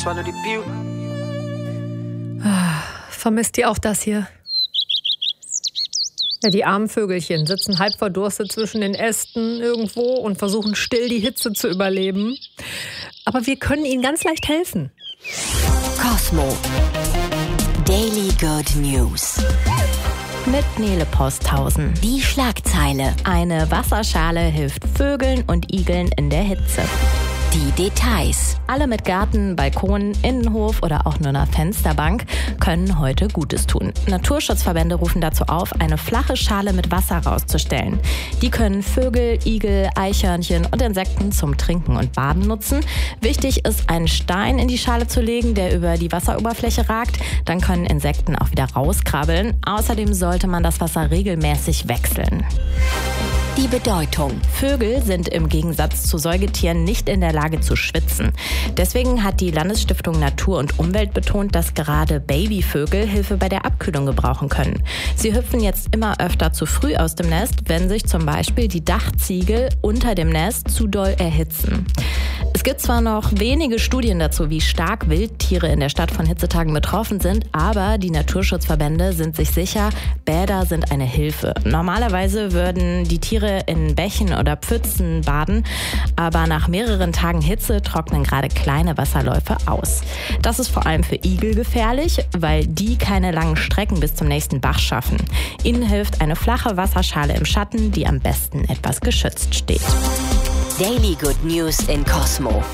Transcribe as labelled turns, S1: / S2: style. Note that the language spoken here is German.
S1: Vermisst ihr auch das hier? Ja, die armen Vögelchen sitzen halb verdurstet zwischen den Ästen irgendwo und versuchen still die Hitze zu überleben. Aber wir können ihnen ganz leicht helfen.
S2: Cosmo. Daily Good News.
S3: Mit Nele Posthausen.
S2: Die Schlagzeile.
S3: Eine Wasserschale hilft Vögeln und Igeln in der Hitze.
S2: Die Details.
S3: Alle mit Garten, Balkon, Innenhof oder auch nur einer Fensterbank können heute Gutes tun. Naturschutzverbände rufen dazu auf, eine flache Schale mit Wasser rauszustellen. Die können Vögel, Igel, Eichhörnchen und Insekten zum Trinken und Baden nutzen. Wichtig ist, einen Stein in die Schale zu legen, der über die Wasseroberfläche ragt. Dann können Insekten auch wieder rauskrabbeln. Außerdem sollte man das Wasser regelmäßig wechseln.
S2: Die Bedeutung.
S3: Vögel sind im Gegensatz zu Säugetieren nicht in der Lage zu schwitzen. Deswegen hat die Landesstiftung Natur und Umwelt betont, dass gerade Babyvögel Hilfe bei der Abkühlung gebrauchen können. Sie hüpfen jetzt immer öfter zu früh aus dem Nest, wenn sich zum Beispiel die Dachziegel unter dem Nest zu doll erhitzen. Es gibt zwar noch wenige Studien dazu, wie stark Wildtiere in der Stadt von Hitzetagen betroffen sind, aber die Naturschutzverbände sind sich sicher, Bäder sind eine Hilfe. Normalerweise würden die Tiere in Bächen oder Pfützen baden, aber nach mehreren Tagen Hitze trocknen gerade kleine Wasserläufe aus. Das ist vor allem für Igel gefährlich, weil die keine langen Strecken bis zum nächsten Bach schaffen. Ihnen hilft eine flache Wasserschale im Schatten, die am besten etwas geschützt steht.
S2: Daily Good News in Cosmo.